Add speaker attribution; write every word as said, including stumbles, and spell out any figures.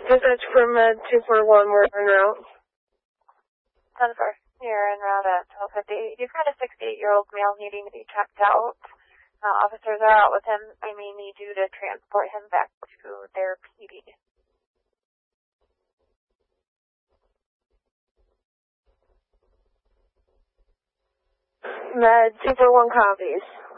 Speaker 1: Dispatch for Med two four one, we're en route.
Speaker 2: ten four, you're en route at twelve fifty. You've got a sixty-eight-year-old male needing to be checked out. Uh, officers are out with him. I may need you to transport him back to their P D.
Speaker 1: Med two four one copies.